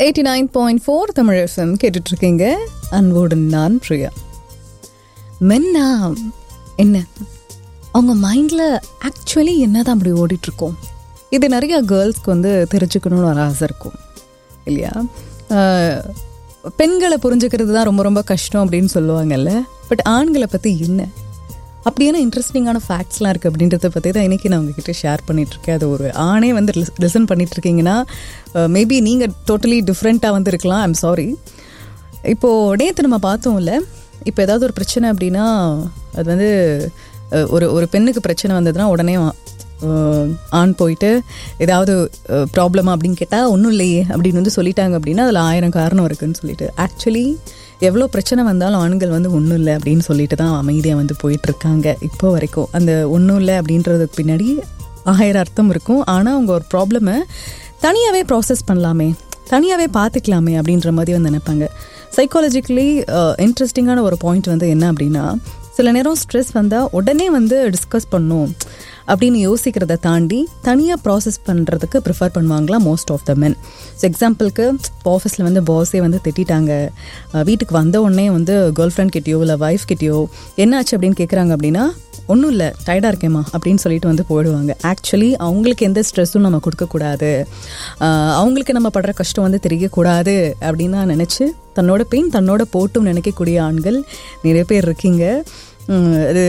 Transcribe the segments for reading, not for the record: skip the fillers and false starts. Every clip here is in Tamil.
89.4 தமிழ் FM கேட்டுட்ருக்கீங்க. அன்புடன் நான் பிரியா. மென்னா என்ன அவங்க மைண்டில் ஆக்சுவலி என்ன தான் அப்படி ஓடிட்டுருக்கோம், இது நிறையா கேர்ள்ஸ்க்கு வந்து தெரிஞ்சுக்கணும்னு ஒரு ஆசை இருக்கும் இல்லையா? பெண்களை புரிஞ்சுக்கிறது தான் ரொம்ப ரொம்ப கஷ்டம் அப்படின்னு சொல்லுவாங்கல்ல. பட் ஆண்களை பற்றி என்ன அப்படியான இன்ட்ரெஸ்டிங்கான ஃபேக்ட்ஸ்லாம் இருக்குது அப்படின்றத பற்றி தான் இன்றைக்கி நான் உங்ககிட்ட ஷேர் பண்ணிகிட்ருக்கேன். அது ஒரு ஆணே வந்து லிசன் பண்ணிகிட்ருக்கீங்கன்னா மேபி நீங்கள் டோட்டலி டிஃப்ரெண்ட்டாக வந்து இருக்கலாம். I'm sorry. இப்போது நேற்று நம்ம பார்த்தோம்ல, இப்போ ஏதாவது ஒரு பிரச்சனை அப்படின்னா அது வந்து ஒரு பெண்ணுக்கு பிரச்சனை வந்ததுன்னா உடனே ஆண் போயிட்டு ஏதாவது ப்ராப்ளமா அப்படின்னு கேட்டால் ஒன்றும் இல்லையே அப்படின்னு வந்து சொல்லிட்டாங்க அப்படின்னா அதில் 1000 காரணம் இருக்குதுன்னு சொல்லிட்டு, ஆக்சுவலி எவ்வளோ பிரச்சனை வந்தாலும் ஆண்கள் வந்து ஒன்றும் இல்லை அப்படின்னு சொல்லிட்டு தான் அமைதியாக வந்து போயிட்டுருக்காங்க இப்போ வரைக்கும். அந்த ஒன்றும் இல்லை அப்படின்றதுக்கு பின்னாடி 1000 அர்த்தம் இருக்கும். ஆனால் அவங்க ஒரு ப்ராப்ளமை தனியாகவே ப்ராசஸ் பண்ணலாமே, தனியாகவே பார்த்துக்கலாமே அப்படின்ற மாதிரி வந்து நினைப்பாங்க. சைக்காலஜிக்கலி இன்ட்ரெஸ்டிங்கான ஒரு பாயிண்ட் வந்து என்ன அப்படின்னா, சில நேரம் ஸ்ட்ரெஸ் வந்தால் உடனே வந்து டிஸ்கஸ் பண்ணும் அப்படின்னு யோசிக்கிறத தாண்டி தனியாக ப்ராசஸ் பண்ணுறதுக்கு ப்ரிஃபர் பண்ணுவாங்களா most of the men. So எக்ஸாம்பிளுக்கு ஆஃபீஸில் வந்து பாஸே வந்து திட்டாங்க, வீட்டுக்கு வந்த உடனே வந்து கேர்ள் ஃப்ரெண்ட் கிட்டேயோ இல்லை ஒய்ஃப் கிட்டேயோ என்னாச்சு அப்படின்னு கேட்குறாங்க அப்படின்னா, ஒன்றும் இல்லை டயர்டாக இருக்கேம்மா அப்படின்னு சொல்லிட்டு வந்து போயிடுவாங்க. ஆக்சுவலி அவங்களுக்கு எந்த ஸ்ட்ரெஸ்ஸும் நம்ம கொடுக்கக்கூடாது, அவங்களுக்கு நம்ம படுற கஷ்டம் வந்து தெரியக்கூடாது அப்படின்னு தான் நினச்சி தன்னோட பெயின் தன்னோட போட்டும் நினைக்கக்கூடிய ஆண்கள் நிறைய பேர் இருக்கீங்க. அது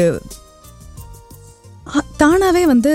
தானாகவே வந்து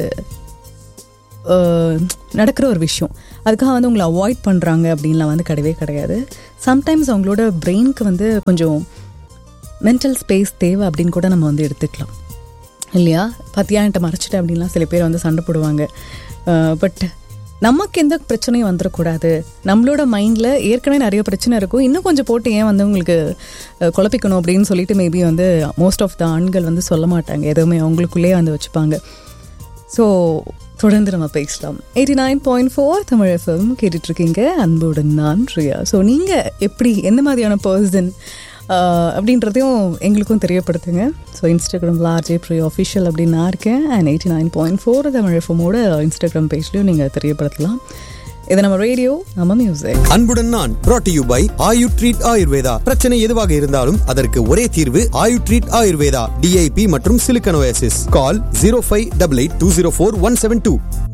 நடக்கிற ஒரு விஷயம். அதுக்காக வந்து உங்களை அவாய்ட் பண்ணுறாங்க அப்படின்லாம் வந்து கிடையவே கிடையாது. சம்டைம்ஸ் அவங்களோட பிரெயினுக்கு வந்து கொஞ்சம் மென்டல் ஸ்பேஸ் தேவை அப்படின்னு கூட நம்ம வந்து எடுத்துக்கலாம் இல்லையா? பத்தியா என்கிட்ட மறைச்சிட்டேன் அப்படின்லாம் சில பேர் வந்து சண்டை போடுவாங்க. பட் நமக்கு எந்த பிரச்சனையும் வந்துடக்கூடாது. நம்மளோட மைண்டில் ஏற்கனவே நிறைய பிரச்சனை இருக்கும், இன்னும் கொஞ்சம் போட்டு ஏன் வந்து உங்களுக்கு குழப்பிக்கணும் அப்படின்னு சொல்லிட்டு மேபி வந்து மோஸ்ட் ஆஃப் த ஆண்கள் வந்து சொல்ல மாட்டாங்க, எதுவுமே அவங்களுக்குள்ளேயே வந்து வச்சுப்பாங்க. ஸோ தொடர்ந்து நம்ம பேசலாம். 89.4 தமிழ் FM கேட்டுட்ருக்கீங்க. அன்புடன் நான் பிரியா. ஸோ நீங்கள் எப்படி எந்த மாதிரியான பர்சன் அப்படின்றதையும் எங்களுக்கும் தெரியப்படுத்துங்க. ஸோ இன்ஸ்டாகிராமில் RJ Priya Official அப்படின்னு நான் இருக்கேன். அண்ட் 89.4 தமிழ் FMோட இன்ஸ்டாகிராம் பேஜ்லையும் நீங்கள் தெரியப்படுத்தலாம். இது நம்ம ரேடியோ, நம்ம மியூசிக். அன்புடன் நான் brought to you by Ayu treat Ayurveda. பிரச்சனை எதுவாக இருந்தாலும் அதற்கு ஒரே தீர்வு ஆயு ட்ரீட் ஆயுர்வேதா. DIP மற்றும் சிலிக்கன் ஓஎஸ்எஸ். கால் 0588204172.